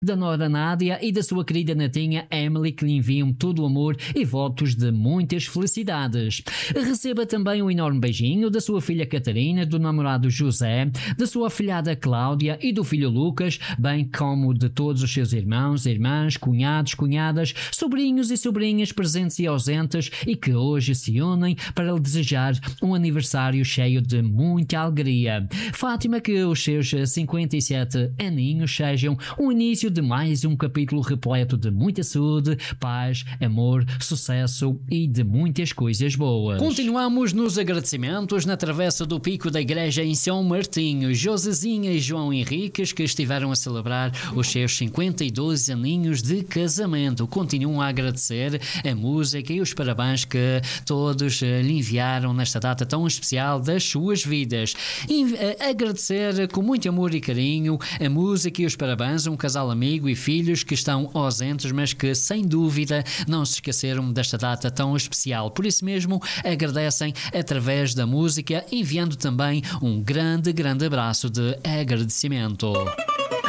da nora Nádia e da sua querida netinha Emily, que lhe enviam todo o amor e votos de muitas felicidades. Receba também um enorme beijinho da sua filha Catarina, do namorado José, da sua afilhada Cláudia e do filho Lucas, bem como de todos os seus irmãos, irmãs, cunhados, cunhadas, sobrinhos e sobrinhas presentes e ausentes e que hoje se unem para lhe desejar um aniversário cheio de muita alegria. Fátima, que os seus 57 aninhos sejam o início de mais um capítulo repleto de muita saúde, paz, amor, sucesso e de muitas coisas boas. Continuamos nos agradecimentos na travessa do Pico da Igreja em São Martinho. Josezinha e João Henriques, que estiveram a celebrar os seus 52 aninhos de casamento, continuam a agradecer a música e os parabéns que todos lhe enviaram nesta data tão especial das suas vidas. Agradecer com muito amor e carinho a música e os parabéns a um casal amigo e filhos que estão ausentes, mas que sem dúvida não se esqueceram desta data tão especial. Por isso mesmo agradecem através da música, enviando também um grande abraço de agradecimento.